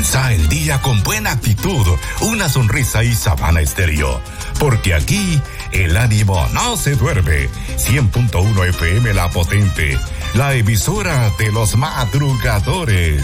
Comienza el día con buena actitud, una sonrisa y Sabana Estéreo. Porque aquí el ánimo no se duerme. 100.1 FM La Potente, la emisora de los madrugadores.